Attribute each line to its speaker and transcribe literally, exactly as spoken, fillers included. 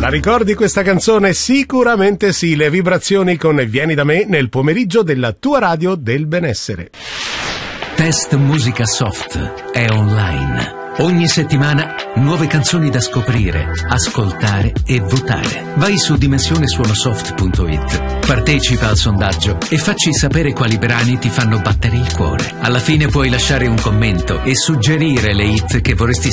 Speaker 1: La ricordi questa canzone? Sicuramente sì, le vibrazioni con Vieni da me nel pomeriggio della tua radio del benessere.
Speaker 2: Test Musica Soft è online. Ogni settimana nuove canzoni da scoprire, ascoltare e votare. Vai su dimensione suono soft punto it, partecipa al sondaggio e facci sapere quali brani ti fanno battere il cuore. Alla fine puoi lasciare un commento e suggerire le hit che vorresti